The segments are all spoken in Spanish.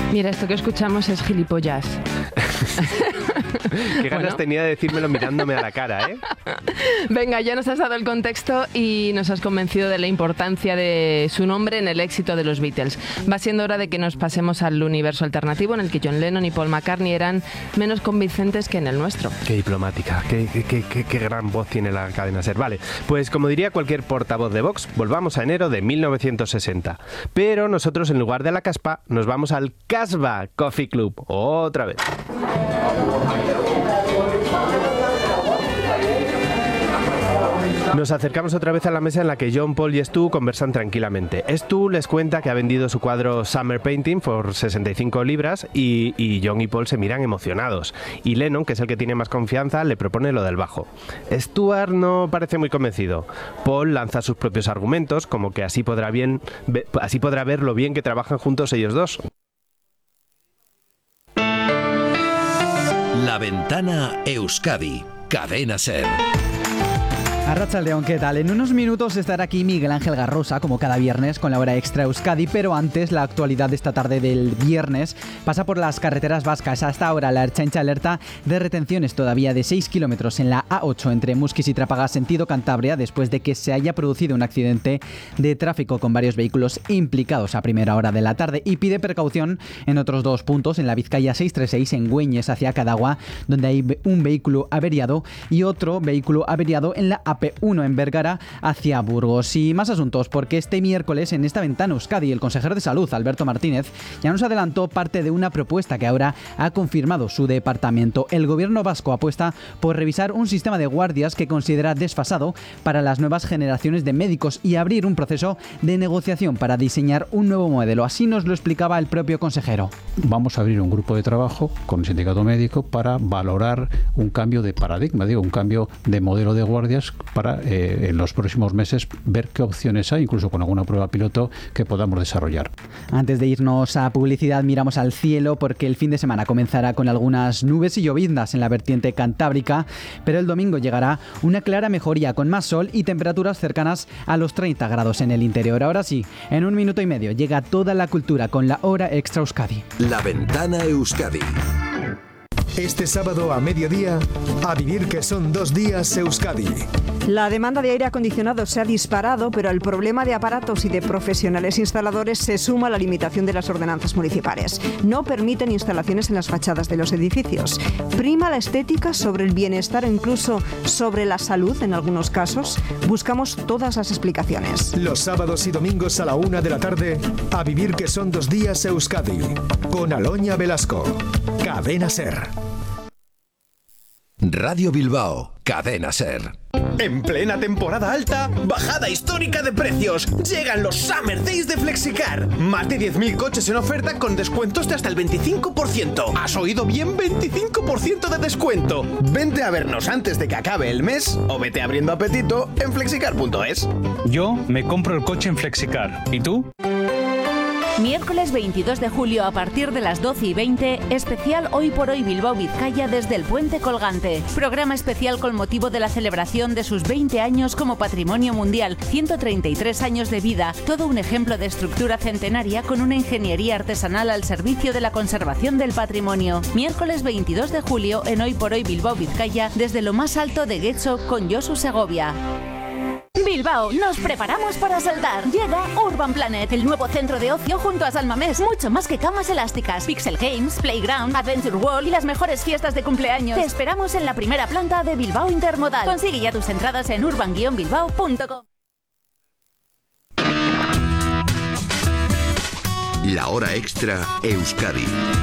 Mira, esto que escuchamos es gilipollas. Qué ganas tenía de decírmelo mirándome a la cara, ¿eh? Venga, ya nos has dado el contexto y nos has convencido de la importancia de su nombre en el éxito de los Beatles. Va siendo hora de que nos pasemos al universo alternativo en el que John Lennon y Paul McCartney eran menos convincentes que en el nuestro. Qué diplomática, qué gran voz tiene la cadena SER. Vale, pues como diría cualquier portavoz de Vox, volvamos a enero de 1960. Pero nosotros, en lugar de la Caspa, nos vamos al Casbah Coffee Club. Otra vez. Nos acercamos otra vez a la mesa en la que John, Paul y Stu conversan tranquilamente. Stu les cuenta que ha vendido su cuadro Summer Painting por 65 libras y John y Paul se miran emocionados. Y Lennon, que es el que tiene más confianza, le propone lo del bajo. Stuart no parece muy convencido. Paul lanza sus propios argumentos, como que así podrá ver lo bien que trabajan juntos ellos dos. La Ventana Euskadi, Cadena SER. Arratsaldeon, ¿qué tal? En unos minutos estará aquí Miguel Ángel Garrosa, como cada viernes, con la hora extra Euskadi, pero antes la actualidad de esta tarde del viernes pasa por las carreteras vascas. Hasta ahora la Ertzaintza alerta de retenciones todavía de 6 kilómetros en la A8 entre Muskiz y Trápaga, sentido Cantabria, después de que se haya producido un accidente de tráfico con varios vehículos implicados a primera hora de la tarde, y pide precaución en otros dos puntos, en la Vizcaya 636 en Güeñes hacia Cadagua, donde hay un vehículo averiado, y otro vehículo averiado en la AP1 en Vergara hacia Burgos. Y más asuntos, porque este miércoles en esta Ventana Euskadi el consejero de Salud, Alberto Martínez, ya nos adelantó parte de una propuesta que ahora ha confirmado su departamento. El gobierno vasco apuesta por revisar un sistema de guardias que considera desfasado para las nuevas generaciones de médicos y abrir un proceso de negociación para diseñar un nuevo modelo. Así nos lo explicaba el propio consejero. Vamos a abrir un grupo de trabajo con el sindicato médico para valorar un cambio de paradigma, un cambio de modelo de guardias para en los próximos meses ver qué opciones hay, incluso con alguna prueba piloto que podamos desarrollar. Antes de irnos a publicidad, miramos al cielo, porque el fin de semana comenzará con algunas nubes y lloviznas en la vertiente cantábrica, pero el domingo llegará una clara mejoría con más sol y temperaturas cercanas a los 30 grados en el interior. Ahora sí, en un minuto y medio llega toda la cultura con la hora extra Euskadi. La Ventana Euskadi. Este sábado a mediodía, a vivir que son 2 días Euskadi. La demanda de aire acondicionado se ha disparado, pero el problema de aparatos y de profesionales instaladores se suma a la limitación de las ordenanzas municipales. No permiten instalaciones en las fachadas de los edificios. Prima la estética sobre el bienestar e incluso sobre la salud en algunos casos. Buscamos todas las explicaciones. Los sábados y domingos a la 1 de la tarde, a vivir que son 2 días Euskadi. Con Aloña Velasco. Cadena SER. Radio Bilbao, Cadena SER. En plena temporada alta, bajada histórica de precios. Llegan los Summer Days de Flexicar. Más de 10.000 coches en oferta con descuentos de hasta el 25%. ¿Has oído bien? 25% de descuento. Vente a vernos antes de que acabe el mes o vete abriendo apetito en flexicar.es. Yo me compro el coche en Flexicar. ¿Y tú? Miércoles 22 de julio a partir de las 12:20, especial Hoy por Hoy Bilbao Vizcaya desde el Puente Colgante. Programa especial con motivo de la celebración de sus 20 años como Patrimonio Mundial, 133 años de vida, todo un ejemplo de estructura centenaria con una ingeniería artesanal al servicio de la conservación del patrimonio. Miércoles 22 de julio en Hoy por Hoy Bilbao Vizcaya desde lo más alto de Getxo con Josu Segovia. Bilbao, nos preparamos para saltar. Llega Urban Planet, el nuevo centro de ocio junto a San Mamés. Mucho más que camas elásticas, Pixel Games, Playground, Adventure World y las mejores fiestas de cumpleaños. Te esperamos en la primera planta de Bilbao Intermodal. Consigue ya tus entradas en urban-bilbao.com. La hora extra Euskadi.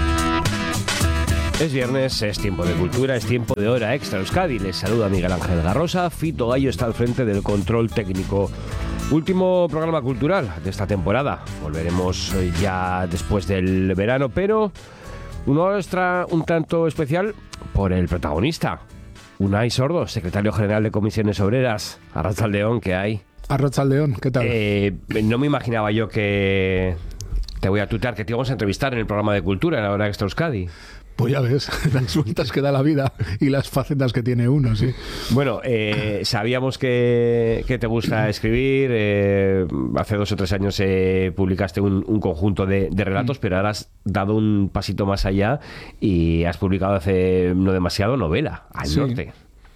Es viernes, es tiempo de cultura, es tiempo de hora extra Euskadi. Les saluda Miguel Ángel Garrosa. Fito Gallo está al frente del control técnico. Último programa cultural de esta temporada. Volveremos ya después del verano, pero una hora extra un tanto especial por el protagonista. Unai Sordo, secretario general de Comisiones Obreras. Arratsaldeon, ¿qué hay? Arratsaldeon, ¿qué tal? No me imaginaba yo que te voy a tutear, que te íbamos a entrevistar en el programa de cultura en la hora extra Euskadi. Pues ya ves, las vueltas que da la vida y las facetas que tiene uno, sí. Bueno, sabíamos que te gusta escribir. Hace 2 o 3 años publicaste un conjunto de relatos, pero ahora has dado un pasito más allá y has publicado hace no demasiado novela, Al Norte.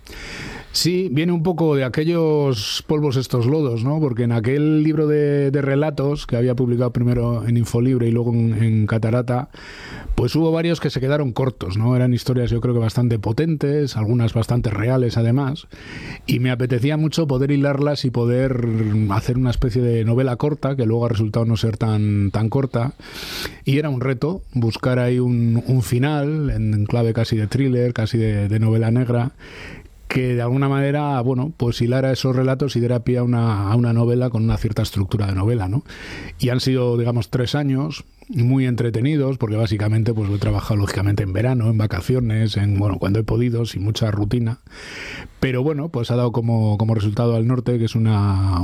Sí, viene un poco de aquellos polvos estos lodos, ¿no? Porque en aquel libro de relatos que había publicado primero en Infolibre y luego en Catarata, pues hubo varios que se quedaron cortos, ¿no? Eran historias yo creo que bastante potentes, algunas bastante reales además, y me apetecía mucho poder hilarlas y poder hacer una especie de novela corta, que luego ha resultado no ser tan corta, y era un reto buscar ahí un final en clave casi de thriller, casi de novela negra, que de alguna manera, bueno, pues hilara esos relatos y diera pie a una novela con una cierta estructura de novela, ¿no? Y han sido, digamos, 3 años muy entretenidos, porque básicamente pues he trabajado lógicamente en verano, en vacaciones, cuando he podido, sin mucha rutina. Pero bueno, pues ha dado como resultado Al Norte, que es una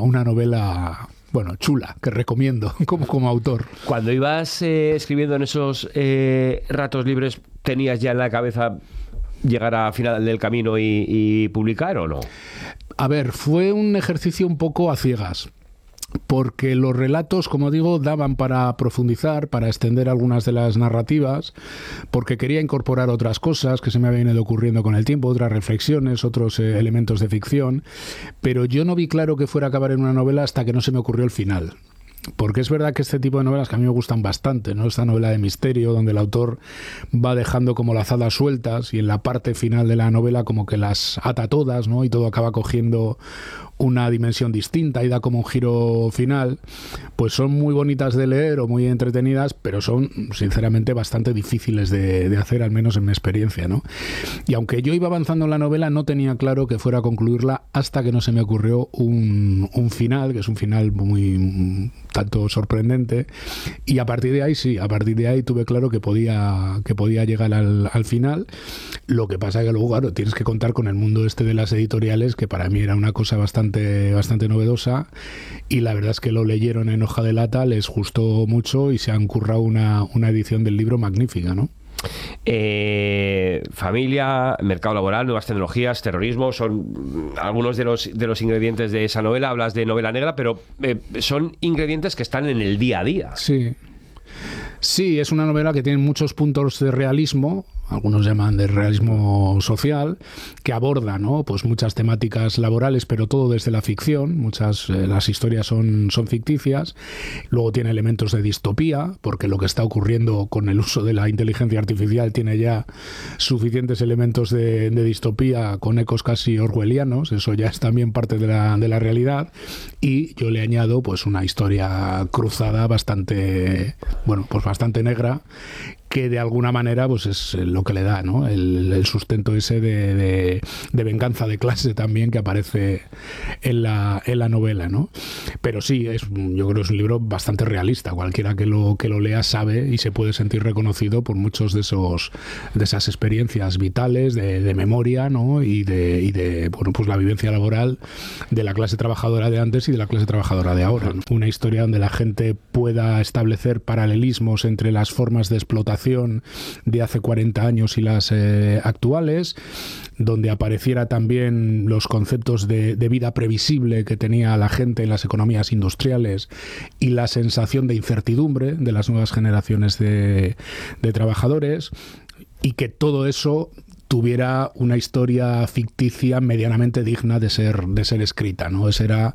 novela, bueno, chula, que recomiendo como autor. Cuando ibas escribiendo en esos ratos libres, ¿tenías ya en la cabeza llegar a final del camino y publicar o no? A ver, fue un ejercicio un poco a ciegas, porque los relatos, como digo, daban para profundizar, para extender algunas de las narrativas, porque quería incorporar otras cosas que se me habían ido ocurriendo con el tiempo, otras reflexiones, otros elementos de ficción, pero yo no vi claro que fuera a acabar en una novela hasta que no se me ocurrió el final. Porque es verdad que este tipo de novelas que a mí me gustan bastante, ¿no? Esta novela de misterio donde el autor va dejando como lazadas sueltas y en la parte final de la novela como que las ata todas, ¿no? Y todo acaba cogiendo una dimensión distinta y da como un giro final, pues son muy bonitas de leer o muy entretenidas, pero son sinceramente bastante difíciles de hacer, al menos en mi experiencia, ¿no? Y aunque yo iba avanzando en la novela, no tenía claro que fuera a concluirla hasta que no se me ocurrió un final, que es un final muy tanto sorprendente, y a partir de ahí tuve claro que podía llegar al final. Lo que pasa es que luego, claro, tienes que contar con el mundo este de las editoriales, que para mí era una cosa bastante novedosa, y la verdad es que lo leyeron en hoja de lata, les gustó mucho y se han currado una edición del libro magnífica, ¿no? Familia, mercado laboral, nuevas tecnologías, terrorismo, son algunos de los ingredientes de esa novela. Hablas de novela negra, pero son ingredientes que están en el día a día. Sí, es una novela que tiene muchos puntos de realismo, algunos llaman de realismo social, que aborda, ¿no? Pues muchas temáticas laborales, pero todo desde la ficción. Las historias son ficticias. Luego tiene elementos de distopía, porque lo que está ocurriendo con el uso de la inteligencia artificial tiene ya suficientes elementos de distopía con ecos casi orwellianos. Eso ya es también parte de la realidad. Y yo le añado pues una historia cruzada bastante negra, que de alguna manera pues es lo que le da, ¿no? El sustento ese de venganza de clase también que aparece en la novela, ¿no? Pero sí, yo creo que es un libro bastante realista. Cualquiera que lo lea sabe y se puede sentir reconocido por muchos de esas experiencias vitales de memoria, ¿no? Y de pues la vivencia laboral de la clase trabajadora de antes y de la clase trabajadora de ahora, ¿no? Una historia donde la gente pueda establecer paralelismos entre las formas de explotación de hace 40 años y las actuales, donde apareciera también los conceptos de vida previsible que tenía la gente en las economías industriales y la sensación de incertidumbre de las nuevas generaciones de trabajadores, y que todo eso tuviera una historia ficticia medianamente digna de ser escrita, ¿no? Ese era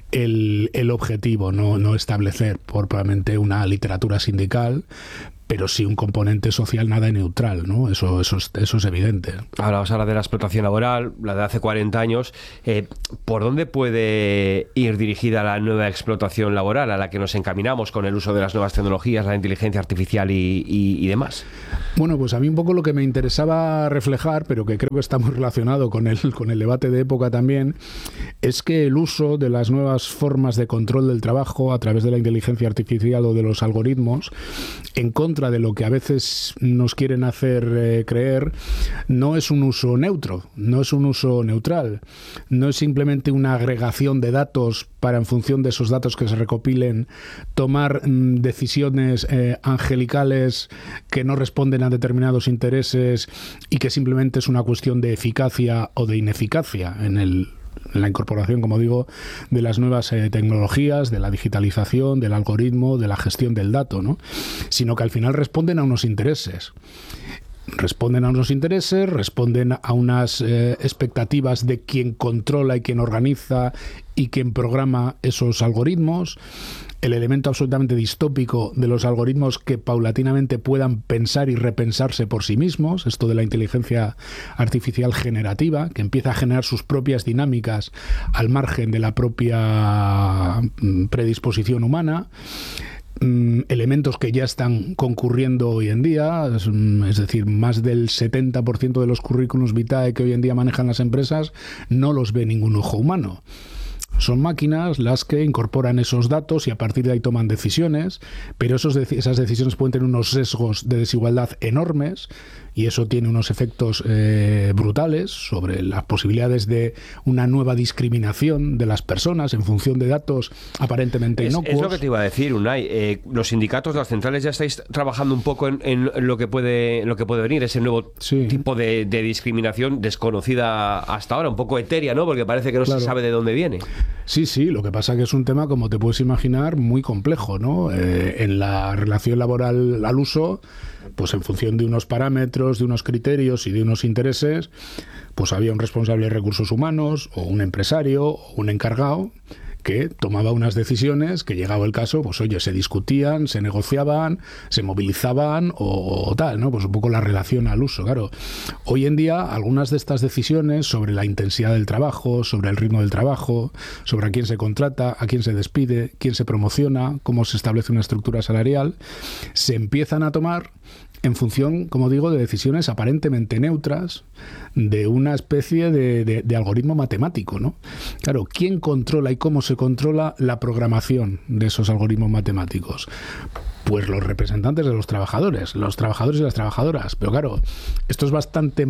el objetivo, no establecer propiamente una literatura sindical, pero sí un componente social nada neutral, ¿no? Eso es evidente. Hablabas ahora de la explotación laboral, la de hace 40 años. ¿Por dónde puede ir dirigida la nueva explotación laboral a la que nos encaminamos con el uso de las nuevas tecnologías, la inteligencia artificial y demás? Bueno, pues a mí un poco lo que me interesaba reflejar, pero que creo que está muy relacionado con el debate de época también, es que el uso de las nuevas formas de control del trabajo a través de la inteligencia artificial o de los algoritmos en contra contra de lo que a veces nos quieren hacer creer, no es un uso neutro, no es un uso neutral, no es simplemente una agregación de datos para, en función de esos datos que se recopilen, tomar decisiones angelicales que no responden a determinados intereses y que simplemente es una cuestión de eficacia o de ineficacia en la incorporación, como digo, de las nuevas tecnologías, de la digitalización, del algoritmo, de la gestión del dato, ¿no? Sino que al final responden a unos intereses. Responden a unas expectativas de quien controla y quien organiza y quien programa esos algoritmos. El elemento absolutamente distópico de los algoritmos que paulatinamente puedan pensar y repensarse por sí mismos, esto de la inteligencia artificial generativa, que empieza a generar sus propias dinámicas al margen de la propia predisposición humana. Elementos que ya están concurriendo hoy en día, es decir, más del 70% de los currículums vitae que hoy en día manejan las empresas no los ve ningún ojo humano. Son máquinas las que incorporan esos datos y a partir de ahí toman decisiones, pero esas decisiones pueden tener unos sesgos de desigualdad enormes y eso tiene unos efectos brutales sobre las posibilidades de una nueva discriminación de las personas en función de datos aparentemente inocuos. Es lo que te iba a decir, Unai. Los sindicatos, las centrales, ya estáis trabajando un poco en lo que puede venir, ese nuevo tipo de discriminación desconocida hasta ahora, un poco etérea, ¿no? Porque parece que no se sabe de dónde viene. Sí, lo que pasa que es un tema, como te puedes imaginar, muy complejo, ¿no? En la relación laboral al uso, pues en función de unos parámetros, de unos criterios y de unos intereses, pues había un responsable de recursos humanos o un empresario o un encargado que tomaba unas decisiones que, llegado el caso, pues oye, se discutían, se negociaban, se movilizaban o tal, ¿no? Pues un poco la relación al uso, claro. Hoy en día, algunas de estas decisiones sobre la intensidad del trabajo, sobre el ritmo del trabajo, sobre a quién se contrata, a quién se despide, quién se promociona, cómo se establece una estructura salarial, se empiezan a tomar en función, como digo, de decisiones aparentemente neutras, de una especie de algoritmo matemático, ¿no? Claro, ¿quién controla y cómo se controla la programación de esos algoritmos matemáticos? Pues los representantes de los trabajadores y las trabajadoras. Pero claro, esto es bastante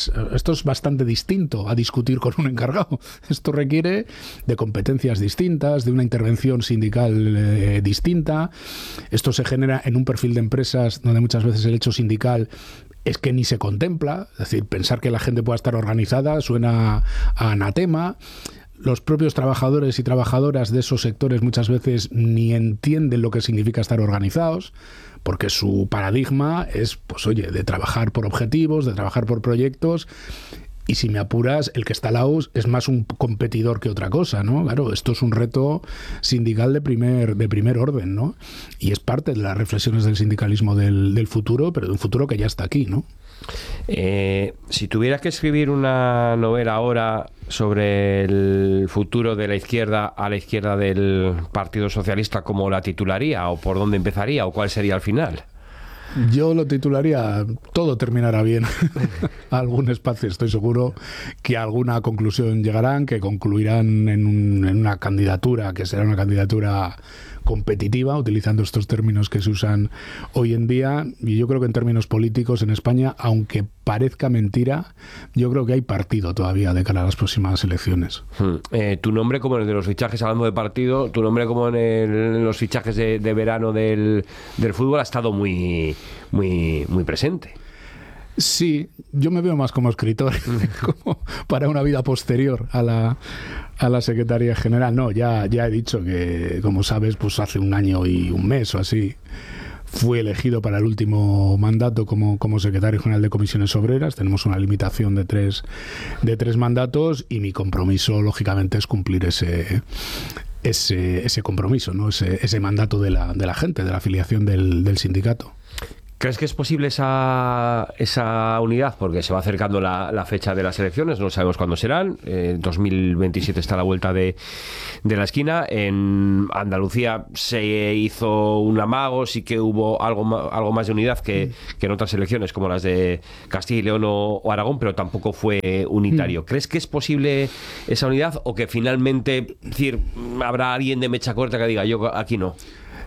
distinto a discutir con un encargado. Esto requiere de competencias distintas, de una intervención sindical distinta. Esto se genera en un perfil de empresas donde muchas veces el hecho sindical es que ni se contempla. Es decir, pensar que la gente pueda estar organizada suena a anatema. Los propios trabajadores y trabajadoras de esos sectores muchas veces ni entienden lo que significa estar organizados, porque su paradigma es, pues oye, de trabajar por objetivos, de trabajar por proyectos, y si me apuras, el que está al lado es más un competidor que otra cosa, ¿no? Claro, esto es un reto sindical de primer orden, ¿no? Y es parte de las reflexiones del sindicalismo del futuro, pero de un futuro que ya está aquí, ¿no? Si tuvieras que escribir una novela ahora sobre el futuro de la izquierda a la izquierda del Partido Socialista, ¿cómo la titularía? ¿O por dónde empezaría? ¿O cuál sería el final? Yo lo titularía Todo terminará bien. Algún espacio, estoy seguro que a alguna conclusión llegarán, que concluirán en una candidatura que será una candidatura competitiva, utilizando estos términos que se usan hoy en día. Y yo creo que en términos políticos en España, aunque parezca mentira, yo creo que hay partido todavía de cara a las próximas elecciones. Tu nombre, como en el de los fichajes, hablando de partido, tu nombre como en los fichajes de verano del fútbol ha estado muy presente. Sí, yo me veo más como escritor, como para una vida posterior a la Secretaría General. No, ya he dicho que, como sabes, pues hace un año y un mes o así fui elegido para el último mandato como secretario general de Comisiones Obreras. Tenemos una limitación de tres mandatos y mi compromiso, lógicamente, es cumplir ese compromiso, ¿no? Ese mandato de la gente, de la afiliación del sindicato. ¿Crees que es posible esa unidad? Porque se va acercando la fecha de las elecciones, no sabemos cuándo serán. 2027 está a la vuelta de la esquina. En Andalucía se hizo un amago, sí que hubo algo más de unidad que en otras elecciones, como las de Castilla y León o Aragón, pero tampoco fue unitario. ¿Crees que es posible esa unidad o que finalmente, habrá alguien de mecha corta que diga yo aquí no?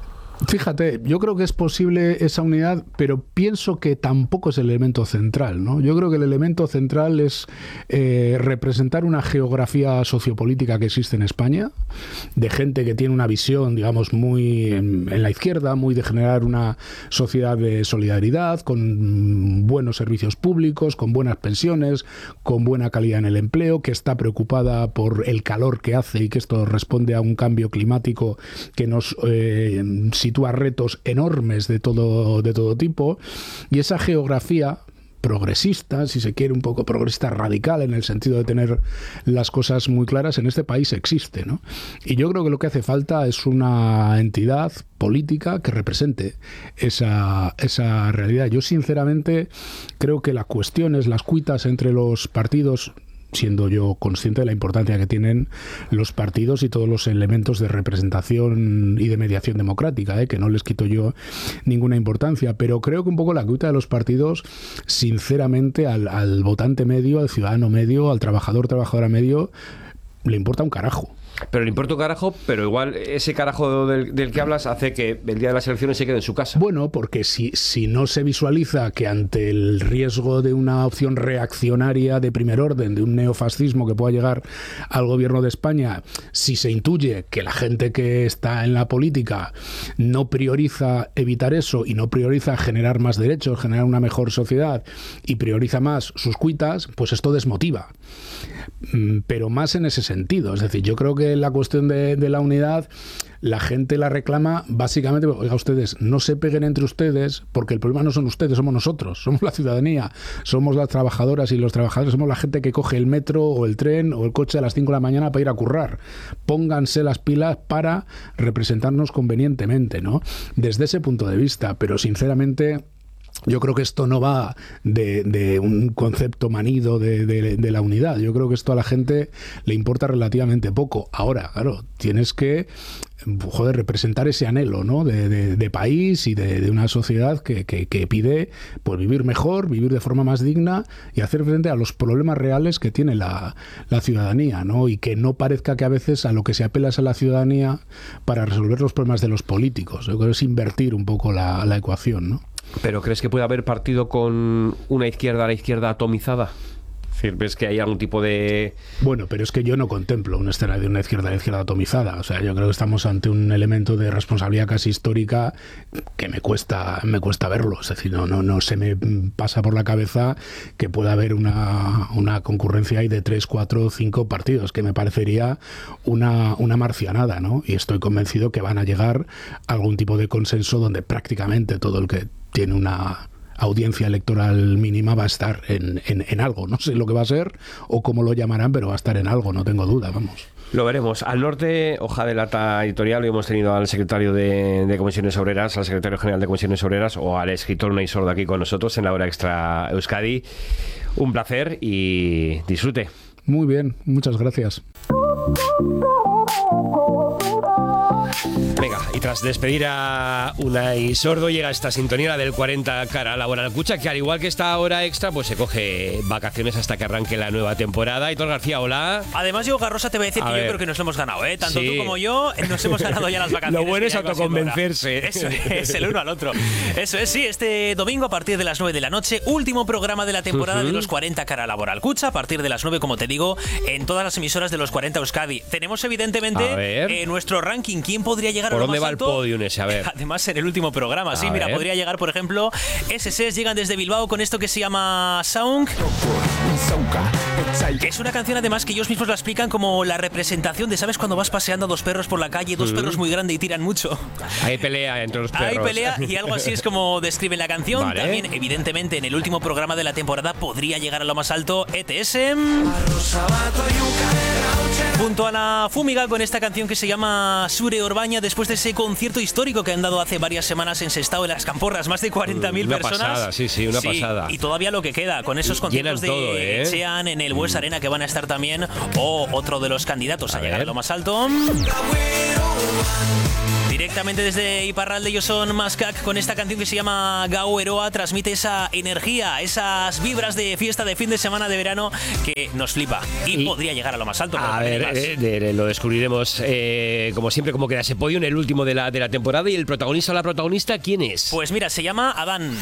Fíjate, yo creo que es posible esa unidad, pero pienso que tampoco es el elemento central, ¿no? Yo creo que el elemento central es representar una geografía sociopolítica que existe en España, de gente que tiene una visión, digamos, muy en la izquierda, muy de generar una sociedad de solidaridad, con buenos servicios públicos, con buenas pensiones, con buena calidad en el empleo, que está preocupada por el calor que hace y que esto responde a un cambio climático que nos sitúa retos enormes de todo tipo, y esa geografía progresista, si se quiere, un poco progresista radical en el sentido de tener las cosas muy claras, en este país existe, ¿no? Y yo creo que lo que hace falta es una entidad política que represente esa realidad. Yo sinceramente creo que las cuestiones, las cuitas entre los partidos, siendo yo consciente de la importancia que tienen los partidos y todos los elementos de representación y de mediación democrática, que no les quito yo ninguna importancia, pero creo que un poco la cuita de los partidos, sinceramente, al votante medio, al ciudadano medio, al trabajadora medio, le importa un carajo. Pero le importa un carajo, pero igual ese carajo del que hablas hace que el día de las elecciones se quede en su casa. Bueno, porque si no se visualiza que ante el riesgo de una opción reaccionaria de primer orden, de un neofascismo que pueda llegar al gobierno de España, si se intuye que la gente que está en la política no prioriza evitar eso y no prioriza generar más derechos, generar una mejor sociedad y prioriza más sus cuitas, pues esto desmotiva. Pero más en ese sentido. Es decir, yo creo que la cuestión de la unidad, la gente la reclama básicamente, oiga, ustedes, no se peguen entre ustedes, porque el problema no son ustedes, somos nosotros, somos la ciudadanía, somos las trabajadoras y los trabajadores, somos la gente que coge el metro o el tren o el coche a las 5 de la mañana para ir a currar. Pónganse las pilas para representarnos convenientemente, ¿no? Desde ese punto de vista, pero sinceramente yo creo que esto no va de un concepto manido de la unidad. Yo creo que esto a la gente le importa relativamente poco. Ahora, claro, tienes que representar ese anhelo, ¿no? de país y de una sociedad que pide pues vivir mejor, vivir de forma más digna y hacer frente a los problemas reales que tiene la ciudadanía, ¿no? Y que no parezca que a veces a lo que se apela es a la ciudadanía para resolver los problemas de los políticos. Yo creo que es invertir un poco la ecuación, ¿no? ¿Pero crees que puede haber partido con una izquierda a la izquierda atomizada? Es decir, ¿ves que hay algún tipo de...? Bueno, pero es que yo no contemplo un escenario de una izquierda a la izquierda atomizada. O sea, yo creo que estamos ante un elemento de responsabilidad casi histórica que me cuesta verlo. Es decir, no se me pasa por la cabeza que pueda haber una concurrencia ahí de 3, 4, 5 partidos, que me parecería una marcianada, ¿no? Y estoy convencido que van a llegar a algún tipo de consenso donde prácticamente todo el que tiene una audiencia electoral mínima va a estar en algo. No sé lo que va a ser o cómo lo llamarán, pero va a estar en algo, no tengo duda, vamos. Lo veremos. Al norte, hoja de lata editorial, hoy hemos tenido al secretario de Comisiones Obreras, al secretario general de Comisiones Obreras o al escritor Unai Sordo aquí con nosotros en la hora extra Euskadi. Un placer y disfrute. Muy bien, muchas gracias. Venga, y tras despedir a Unai Sordo llega esta sintonía del 40 cara laboral cucha, que al igual que esta hora extra, pues se coge vacaciones hasta que arranque la nueva temporada. Aitor García, hola. Además, yo, Garrosa, te voy a decir que yo creo que nos lo hemos ganado, ¿eh? Tanto tú como yo nos hemos ganado ya las vacaciones. Lo bueno es autoconvencerse. Eso es, el uno al otro. Eso es, sí, este domingo a partir de las 9 de la noche, último programa de la temporada de los 40 cara laboral cucha, a partir de las 9, como te digo, en todas las emisoras de los 40 Euskadi. Tenemos evidentemente nuestro ranking. ¿Quién podría llegar a lo más alto? ¿Por dónde va el podio, ese? A ver. Además, en el último programa, sí, mira, podría llegar, por ejemplo, SS llegan desde Bilbao con esto que se llama Sound, que es una canción además que ellos mismos la explican como la representación de, ¿sabes? Cuando vas paseando a dos perros por la calle, dos perros muy grandes y tiran mucho. Hay pelea entre los perros. Hay pelea y algo así es como describe la canción. Vale. También, evidentemente, en el último programa de la temporada podría llegar a lo más alto ETS. Junto a la Fúmiga con esta canción que se llama Sure Orbaña, después de ese concierto histórico que han dado hace varias semanas en Sestao, en las Camporras, más de 40.000 personas. Una pasada, sí, una pasada. Y todavía lo que queda, con esos conciertos de Chean en el Bues Arena que van a estar también, o otro de los candidatos a llegar a lo más alto. Directamente desde Iparralde, ellos son Mascac con esta canción que se llama Gau Eroa. Transmite esa energía, esas vibras de fiesta de fin de semana de verano que nos flipa. Y podría llegar a lo más alto. A ver, lo descubriremos como siempre, como queda ese podio en el último de la temporada. ¿Y el protagonista o la protagonista quién es? Pues mira, se llama Adán.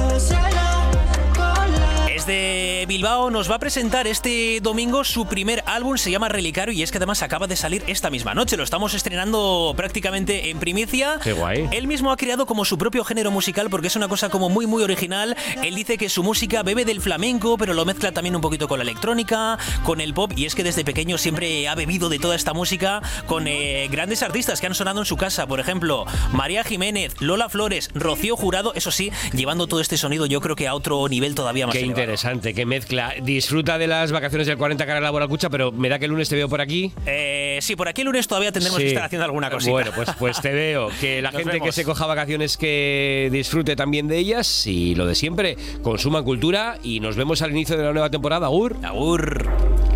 Es de Bilbao, nos va a presentar este domingo su primer álbum, se llama Relicario, y es que además acaba de salir esta misma noche. Lo estamos estrenando prácticamente en primicia. Qué guay. Él mismo ha creado como su propio género musical porque es una cosa como muy muy original. Él dice que su música bebe del flamenco, pero lo mezcla también un poquito con la electrónica, con el pop, y es que desde pequeño siempre ha bebido de toda esta música con grandes artistas que han sonado en su casa, por ejemplo, María Jiménez, Lola Flores, Rocío Jurado, eso sí, llevando todo este sonido yo creo que a otro nivel todavía más elevado. Interesante, qué mezcla. Disfruta de las vacaciones del 40 Cara Laboral, Cucha, pero me da que el lunes te veo por aquí. Sí, por aquí el lunes todavía tendremos que estar haciendo alguna cosita. Bueno, pues te veo. Que la gente que se coja vacaciones que disfrute también de ellas y lo de siempre, consuman cultura y nos vemos al inicio de la nueva temporada. Agur. Agur.